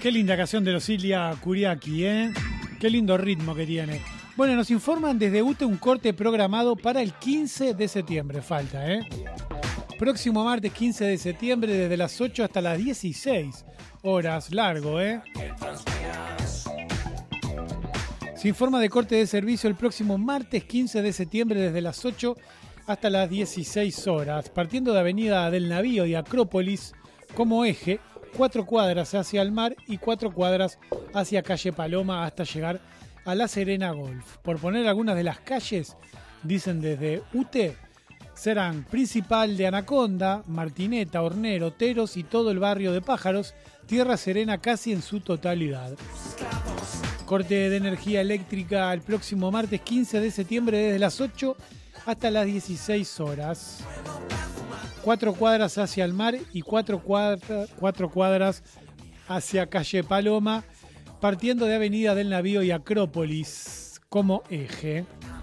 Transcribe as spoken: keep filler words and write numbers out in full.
Qué linda canción de los Ilia Kuriaki, ¿eh? Qué lindo ritmo que tiene. Bueno, nos informan desde U T E un corte programado para el quince de septiembre. Falta, ¿eh? Próximo martes quince de septiembre desde las ocho hasta las dieciséis horas. Largo, ¿eh? Se informa de corte de servicio el próximo martes quince de septiembre desde las ocho hasta las dieciséis horas. Partiendo de Avenida del Navío y Acrópolis como eje, cuatro cuadras hacia el mar y cuatro cuadras hacia Calle Paloma hasta llegar a La Serena Golf. Por poner algunas de las calles, dicen desde U T E, serán Principal de Anaconda, Martineta, Hornero, Teros y todo el barrio de Pájaros, Tierra Serena casi en su totalidad. Corte de energía eléctrica el próximo martes quince de septiembre desde las ocho hasta las dieciséis horas. Cuatro cuadras hacia el mar y cuatro, cuadra, cuatro cuadras hacia Calle Paloma, partiendo de Avenida del Navío y Acrópolis como eje.